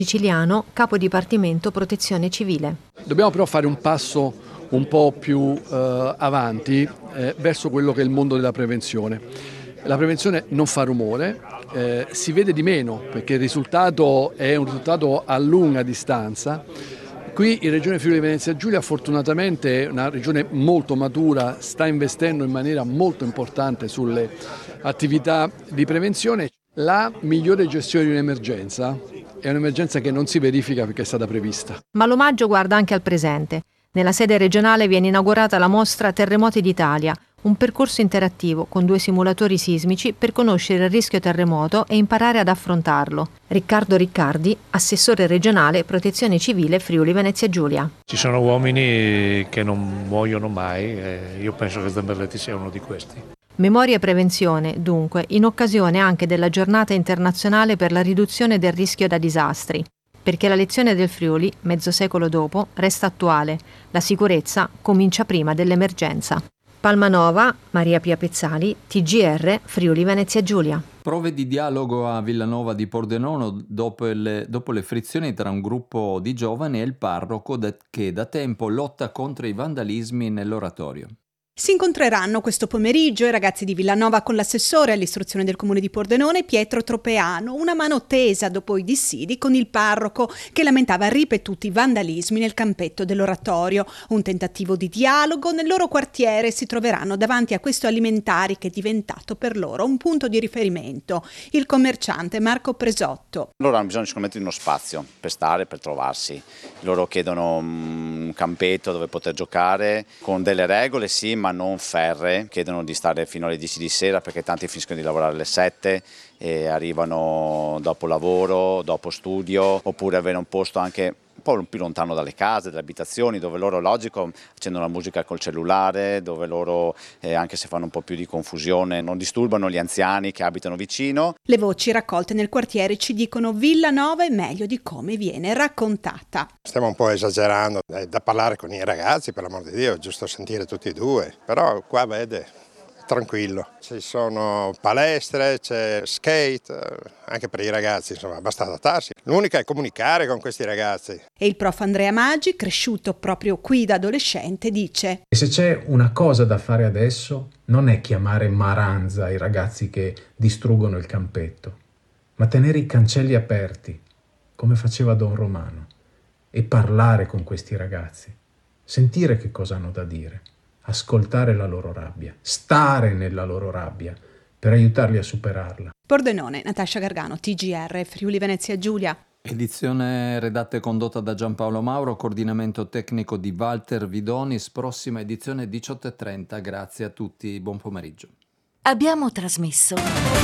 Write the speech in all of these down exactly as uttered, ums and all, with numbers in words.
Siciliano, capo dipartimento protezione civile. Dobbiamo però fare un passo un po' più eh, avanti eh, verso quello che è il mondo della prevenzione. La prevenzione non fa rumore, eh, si vede di meno perché il risultato è un risultato a lunga distanza. Qui in Regione Friuli Venezia Giulia fortunatamente è una regione molto matura, sta investendo in maniera molto importante sulle attività di prevenzione. La migliore gestione di un'emergenza è un'emergenza che non si verifica perché è stata prevista. Ma l'omaggio guarda anche al presente. Nella sede regionale viene inaugurata la mostra Terremoti d'Italia, un percorso interattivo con due simulatori sismici per conoscere il rischio terremoto e imparare ad affrontarlo. Riccardo Riccardi, assessore regionale Protezione Civile Friuli Venezia Giulia. Ci sono uomini che non muoiono mai e io penso che Zamberletti sia uno di questi. Memoria e prevenzione, dunque, in occasione anche della giornata internazionale per la riduzione del rischio da disastri. Perché la lezione del Friuli, mezzo secolo dopo, resta attuale. La sicurezza comincia prima dell'emergenza. Palmanova, Maria Pia Pezzali, T G R, Friuli Venezia Giulia. Prove di dialogo a Villanova di Pordenone dopo le, dopo le frizioni tra un gruppo di giovani e il parroco de, che da tempo lotta contro i vandalismi nell'oratorio. Si incontreranno questo pomeriggio i ragazzi di Villanova con l'assessore all'istruzione del comune di Pordenone Pietro Tropeano, una mano tesa dopo i dissidi con il parroco che lamentava ripetuti vandalismi nel campetto dell'oratorio. Un tentativo di dialogo, nel loro quartiere si troveranno davanti a questo alimentari che è diventato per loro un punto di riferimento. Il commerciante Marco Presotto. Loro hanno bisogno sicuramente di uno spazio per stare, per trovarsi. Loro chiedono un campetto dove poter giocare con delle regole, sì, ma non ferree, chiedono di stare fino alle dieci di sera perché tanti finiscono di lavorare alle sette e arrivano dopo lavoro, dopo studio, oppure avere un posto anche un po' più lontano dalle case, dalle abitazioni, dove loro, logico, accendono la musica col cellulare, dove loro, eh, anche se fanno un po' più di confusione, non disturbano gli anziani che abitano vicino. Le voci raccolte nel quartiere ci dicono Villanova è meglio di come viene raccontata. Stiamo un po' esagerando, è da parlare con i ragazzi, per l'amor di Dio, è giusto sentire tutti e due, però qua vede, tranquillo, ci sono palestre, c'è skate, anche per i ragazzi, insomma, basta adattarsi. L'unica è comunicare con questi ragazzi. E il prof Andrea Maggi, cresciuto proprio qui da adolescente, dice: e se c'è una cosa da fare adesso, non è chiamare maranza i ragazzi che distruggono il campetto, ma tenere i cancelli aperti, come faceva Don Romano, e parlare con questi ragazzi, sentire che cosa hanno da dire. Ascoltare la loro rabbia, stare nella loro rabbia per aiutarli a superarla. Pordenone, Natascia Gargano, T G R, Friuli Venezia Giulia. Edizione redatta e condotta da Giampaolo Mauro, coordinamento tecnico di Walter Vidonis, prossima edizione diciotto e trenta. Grazie a tutti, buon pomeriggio. Abbiamo trasmesso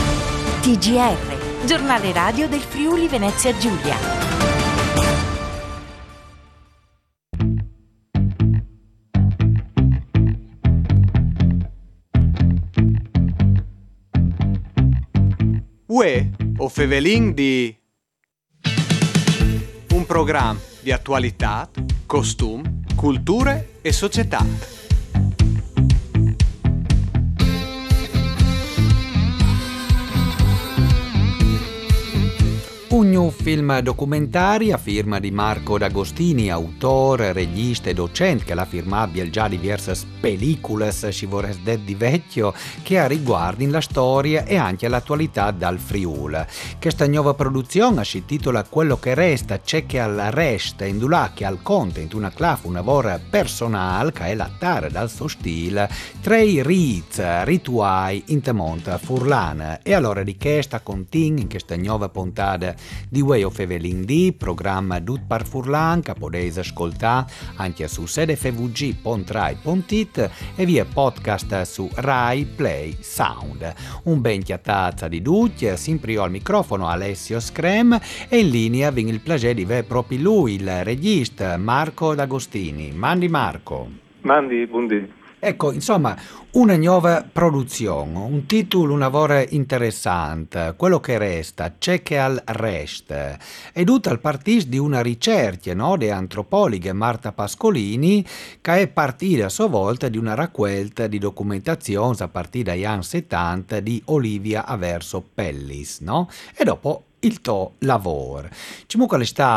T G R, giornale radio del Friuli Venezia Giulia. Uè, o Fevelin di un programma di attualità, costum, culture e società. Un new film documentario a firma di Marco D'Agostini, autore, regista e docente che l'ha firmato già diverse pellicole, ci vorrei dire di vecchio, che ha riguardi la storia e anche l'attualità dal Friuli. Questa nuova produzione si intitola Quello che resta, c'è che al resta, indulà che al content una claf, un lavoro personale che è l'attare dal suo stile, tra i rit, rituali, in temonta furlana. E allora di che sta contin in questa nuova puntata di Way of Evelyn D, programma Dut par Furlan, che potete ascoltare anche su sede f v g punto rai punto it e via podcast su Rai Play Sound. Un ben chiatazza di tutti, sempre io al microfono Alessio Screm e in linea vin il piacere di avere proprio lui, il regista Marco D'Agostini. Mandi Marco. Mandi, buondì. Ecco, insomma, una nuova produzione, un titolo, un lavoro interessante, quello che resta, c'è che al resta, è tutta al partito di una ricerca, no, di antropologa Marta Pascolini, che è partita a sua volta di una raccolta di documentazioni a partire dagli anni settanta di Olivia Averso Pellis, no? E dopo il tuo lavoro. Comunque sta